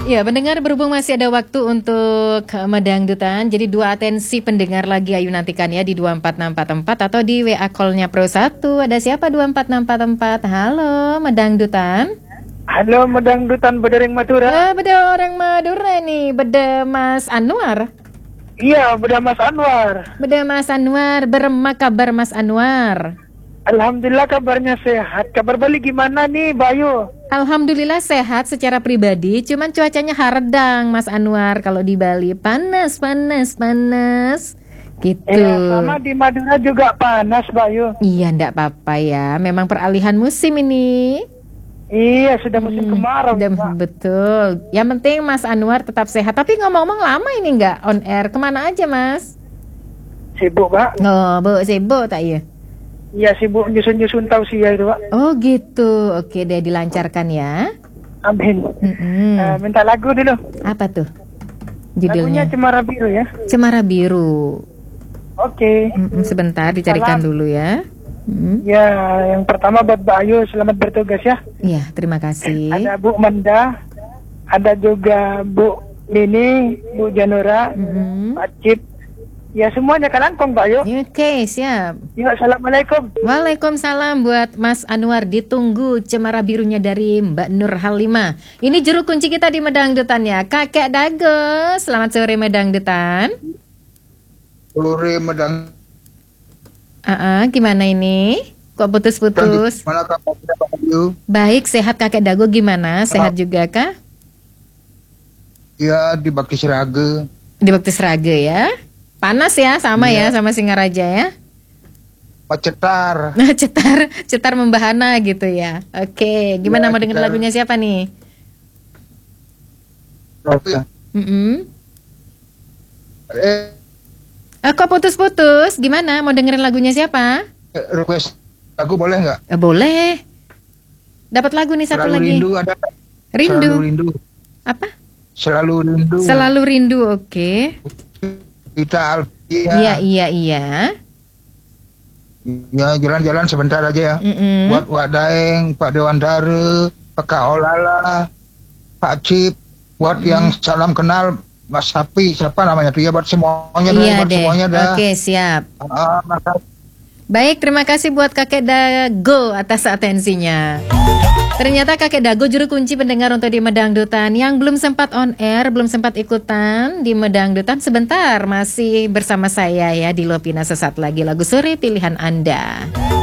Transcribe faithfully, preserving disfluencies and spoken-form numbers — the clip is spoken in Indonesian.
Ya, pendengar, berhubung masih ada waktu untuk medangdutan, jadi dua atensi pendengar lagi ayu nantikan ya di dua empat enam empat empat atau di W A call-nya Pro satu. Ada siapa dua empat enam empat empat? Halo, medangdutan. Halo, medangdutan Bedering Madura. Ya, beda orang Madura nih, beda Mas Anwar. Iya, beda Mas Anwar. Beda Mas Anwar, berema kabar Mas Anwar? Alhamdulillah kabarnya sehat. Kabar Bali gimana nih, Bayu? Alhamdulillah sehat secara pribadi, cuman cuacanya haredang Mas Anwar kalau di Bali. Panas, panas, panas. Gitu. Iya, sama di Madura juga panas, Bayu. Iya, enggak apa-apa ya. Memang peralihan musim ini. Iya, sudah musim Hmm, kemarau. udah, Pak. betul. Yang penting Mas Anwar tetap sehat. Tapi ngomong-ngomong lama ini enggak on air. Kemana aja, Mas? Sibuk, Pak. Oh, bu, sibuk tak ya? Iya, sibuk nyusun-nyusun tausiah itu, Pak. Oh gitu. Oke deh, dilancarkan ya. Amin. Mm-mm. Eh, minta lagu dulu. Apa tuh Lagunya judulnya? Cemara Biru ya. Cemara Biru. Oke. Mm-mm, sebentar dicarikan Salam. dulu ya. Mm. Ya, yang pertama buat Bayu, selamat bertugas ya. Iya, terima kasih. Ada Bu Menda, ada juga Bu Nini, Bu Janura, Mm-mm. Pak Cip. Ya, semuanya kalangkong, Bayu. Oke, siap. Ya, assalamualaikum. Waalaikumsalam buat Mas Anwar. Ditunggu Cemara Birunya dari Mbak Nur Halimah. Ini juru kunci kita di Medangdutan ya. Kakek Dago, selamat sore Medangdutan. Sore Medang. Ah, gimana ini? Kok putus-putus? Mana kabarnya Pak Bayu? Baik, sehat Kakek Dago gimana? Sehat juga kah? Ya, di Bakti Seraga. Di Bakti Seraga ya. Panas ya, sama Iya. ya, sama Singaraja ya. Pak Cetar. Nah, cetar, cetar membahana gitu ya. Oke, gimana Ya, mau denger cetar. lagunya siapa nih? Oke. Mm-mm. Eh, Eh, kok putus-putus? Gimana? Mau dengerin lagunya siapa? request lagu boleh nggak? Eh, boleh. Dapat lagu nih satu Selalu lagi. rindu ada. Rindu. Selalu rindu. Apa? Selalu rindu. Selalu rindu. Oke. Kita Alfia. Iya, iya, iya. Ya, jalan-jalan sebentar aja ya. Mm-mm. Buat Wak Daeng, Pak Dewandara, Pak Kaolala, Pak Cip, buat yang salam kenal Mas Sapi, siapa namanya tuh ya, buat semuanya dah, Iya buat deh. semuanya dah. Oke, siap. Ah, maka- Baik, terima kasih buat Kakek Dago atas atensinya. Ternyata Kakek Dago juru kunci pendengar untuk di Medangdutan. Yang belum sempat on air, belum sempat ikutan di Medangdutan, sebentar masih bersama saya ya di Lopina sesaat lagi. Lagu sore pilihan Anda.